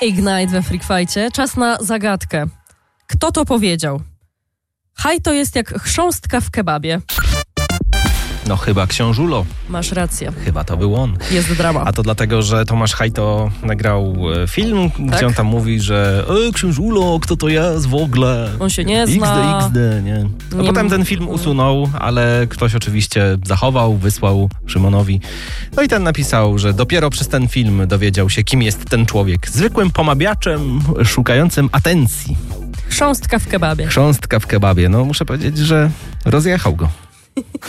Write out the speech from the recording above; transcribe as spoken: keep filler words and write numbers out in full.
Ignite we Freak Fightcie. Czas na zagadkę. Kto to powiedział? Haj to jest jak chrząstka w kebabie. No chyba Książulo. Masz rację. Chyba to był on. Jest drama. A to dlatego, że Tomasz Hajto nagrał e, film, Tak? gdzie on tam mówi, że e, Książulo, kto to jest w ogóle? On się nie X D, zna. X D, nie? No Nie potem m- ten film usunął, ale ktoś oczywiście zachował, wysłał Szymonowi. No i ten napisał, że dopiero przez ten film dowiedział się, kim jest ten człowiek. Zwykłym pomabiaczem szukającym atencji. Chrząstka w kebabie. Chrząstka w kebabie. No muszę powiedzieć, że rozjechał go.